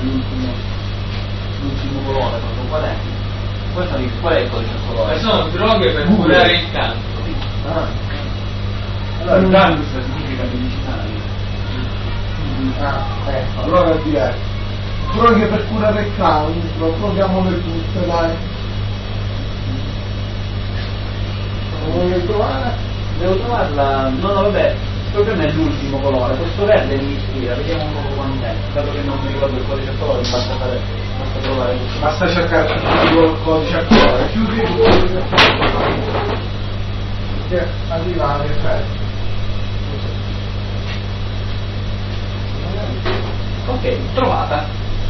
l'ultimo colore, proprio qual è? Qual è il codice a colore? Sono droghe per curare il cancro. Allora il Danus significa medicinali. Allora direi droghe per curare il cancro, proviamole tutte, dai. Lo vuoi trovare? Devo trovarla. No, vabbè, questo per me è l'ultimo colore, questo verde mi ispira, vediamo un po' quant'è, dato che non mi ricordo il codice a colore, basta trovare questo. Basta cercare il codice a colore, chiudi il codice a colore che arriva all'effetto. Ok, trovata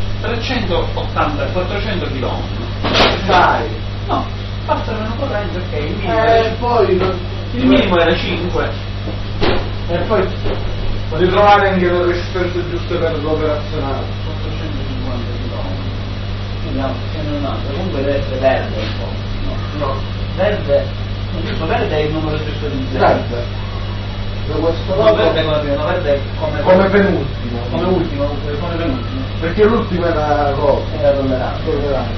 400 km. Dai! No, passano una corrente, ok, il minimo era 5. E poi ritrovare anche le resistenze giuste per l'operazionale. 450 km. Vediamo se c'è un altro. Comunque deve essere verde un po'. No. Verde. Giusto, verde è il numero giusto di zero. Verde. Da questo No, lato verde come penultimo. come ultimo. Perché l'ultimo era rosa. Era tollerante.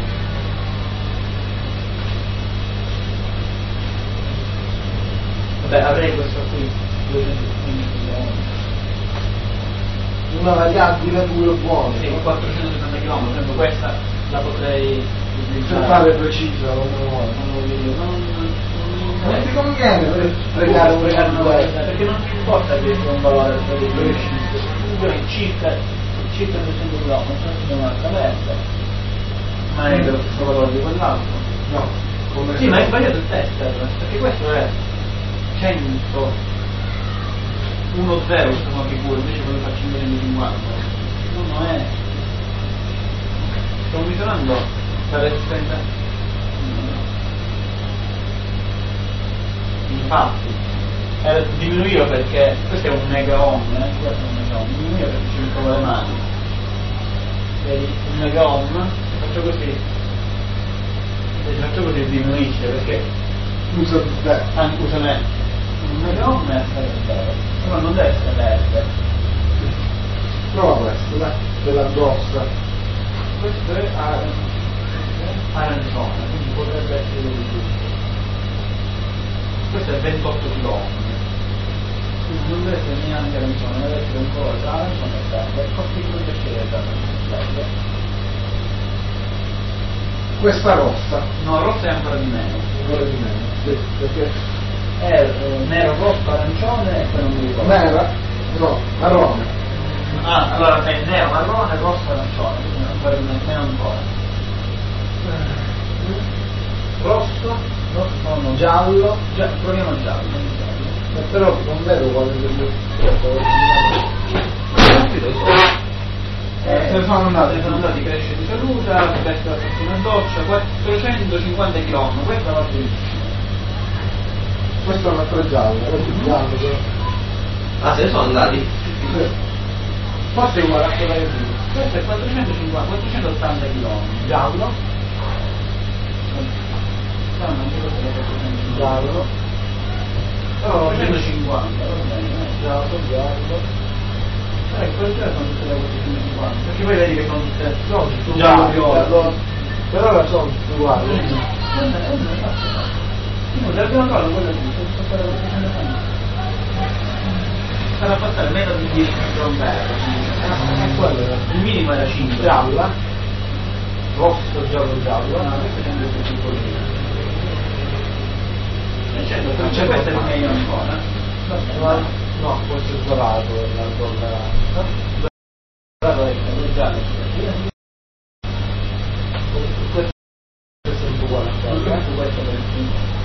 Vabbè, avrei questo qui, 215 km. Una variabile 2 buone. Sì, 470 km, per esempio questa la potrei Fare precisa, non ti conviene pregare un regalo perché non mi importa che sia un valore preciso, comunque circa 200 km, non è un'altra verde, ma è dello stesso valore di quell'altro. No, come Sì, ma hai sbagliato il tester, perché questo è 100 1-0 sono figure, invece quando faccio in 250 non è. Sto misurando la resistenza. Infatti diminuivo perché questo è un mega ohm, questo è un mega ohm, diminuivo perché ci metto le mani. Vedi, un mega ohm, se faccio così diminuisce perché usa te. anche usa me. Un mega ohm è vero, però non deve essere verde. Prova questo, dai, della grossa. Questo è arancione, quindi potrebbe essere di giusto. Questo è 28 km. Quindi non deve essere neanche arancione, deve essere un colore tra arancione e verde. Il cospicolo piacere verde. Questa rossa. No, rossa è ancora di meno. Ancora di meno. Sì, perché È nero, rosso, arancione e poi non mi ricordo. nera? No, marrone. Allora è nero, marrone, rosso, arancione, quindi ancora di meno ancora. Rosso, no, giallo, proviamo giallo. Però non vedo quale delle se ne sono andati cresce di salute, veste la stazione a doccia, 450 km, questa va benissimo. Questo è un altro giallo, è più giallo però. Se ne sono andati? Sì. Forse è uguale a quella che prima. Questo è 480 km, giallo. Giallo. 450, va bene, giallo. Quelle sono tutte le 450, perché poi vedi che sono tutte giallo. Per ora sono tutte uguali. Dal primo collo quello lì, sarà passare meno di 10 km. Il minimo era 5. Gialla. Rosso, giallo. No, questo è sempre più piccolino. Cioè questo è il meglio ancora. No, questo è dorato, la tolleranza. Guarda, è giallo. Questo è un po' uguale a quello. Questo per il